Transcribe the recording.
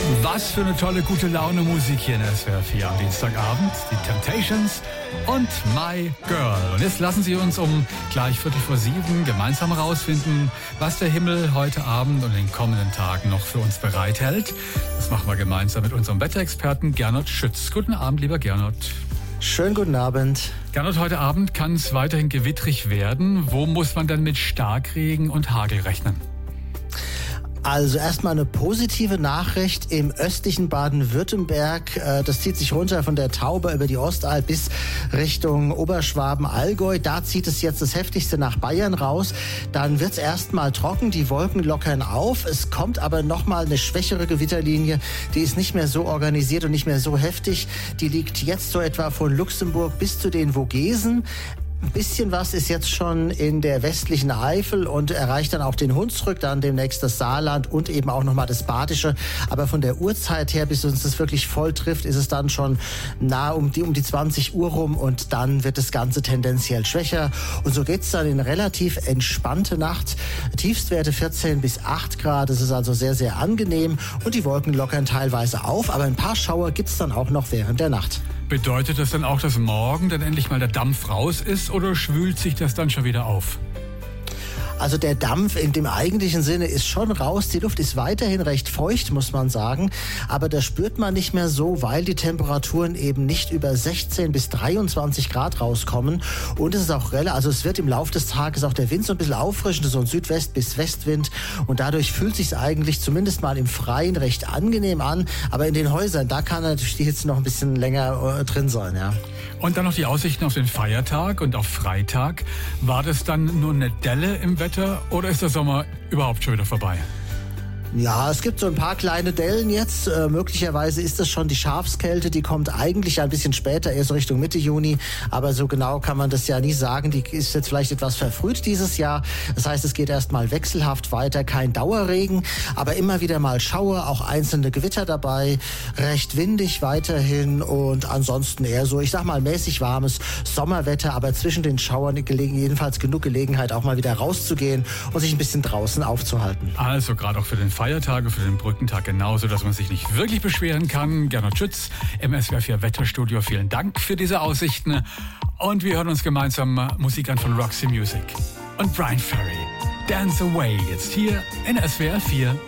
Was für eine tolle, gute Laune Musik hier in SWR 4 am Dienstagabend. Die Temptations und My Girl. Und jetzt lassen Sie uns um gleich 6:45 gemeinsam herausfinden, was der Himmel heute Abend und in den kommenden Tagen noch für uns bereithält. Das machen wir gemeinsam mit unserem Wetterexperten Gernot Schütz. Guten Abend, lieber Gernot. Schönen guten Abend. Gernot, heute Abend kann es weiterhin gewittrig werden. Wo muss man denn mit Starkregen und Hagel rechnen? Also erstmal eine positive Nachricht im östlichen Baden-Württemberg. Das zieht sich runter von der Tauber über die Ostalb bis Richtung Oberschwaben, Allgäu. Da zieht es jetzt das Heftigste nach Bayern raus. Dann wird es erstmal trocken, die Wolken lockern auf. Es kommt aber nochmal eine schwächere Gewitterlinie. Die ist nicht mehr so organisiert und nicht mehr so heftig. Die liegt jetzt so etwa von Luxemburg bis zu den Vogesen. Ein bisschen was ist jetzt schon in der westlichen Eifel und erreicht dann auch den Hunsrück, dann demnächst das Saarland und eben auch nochmal das Badische. Aber von der Uhrzeit her, bis uns das wirklich voll trifft, ist es dann schon nah um die 20 Uhr rum und dann wird das Ganze tendenziell schwächer. Und so geht's dann in relativ entspannte Nacht. Tiefstwerte 14 bis 8 Grad. Das ist also sehr, sehr angenehm und die Wolken lockern teilweise auf. Aber ein paar Schauer gibt's dann auch noch während der Nacht. Bedeutet das dann auch, dass morgen dann endlich mal der Dampf raus ist oder schwült sich das dann schon wieder auf? Also der Dampf in dem eigentlichen Sinne ist schon raus. Die Luft ist weiterhin recht feucht, muss man sagen. Aber das spürt man nicht mehr so, weil die Temperaturen eben nicht über 16 bis 23 Grad rauskommen. Und es ist auch also es wird im Laufe des Tages auch der Wind so ein bisschen auffrischend, so ein Südwest- bis Westwind. Und dadurch fühlt sich es eigentlich zumindest mal im Freien recht angenehm an. Aber in den Häusern, da kann natürlich die Hitze noch ein bisschen länger drin sein, ja. Und dann noch die Aussichten auf den Feiertag und auf Freitag. War das dann nur eine Delle im Wetter oder ist der Sommer überhaupt schon wieder vorbei? Ja, es gibt so ein paar kleine Dellen jetzt. Möglicherweise ist das schon die Schafskälte, die kommt eigentlich ein bisschen später, eher so Richtung Mitte Juni. Aber so genau kann man das ja nie sagen. Die ist jetzt vielleicht etwas verfrüht dieses Jahr. Das heißt, es geht erstmal wechselhaft weiter, kein Dauerregen, aber immer wieder mal Schauer, auch einzelne Gewitter dabei. Recht windig weiterhin und ansonsten eher so, ich sag mal, mäßig warmes Sommerwetter, aber zwischen den Schauern jedenfalls genug Gelegenheit, auch mal wieder rauszugehen und sich ein bisschen draußen aufzuhalten. Also gerade auch für den Feiertage, für den Brückentag genauso, dass man sich nicht wirklich beschweren kann. Gernot Schütz im SWR 4 Wetterstudio. Vielen Dank für diese Aussichten. Und wir hören uns gemeinsam Musik an von Roxy Music und Brian Ferry. Dance Away jetzt hier in SWR 4.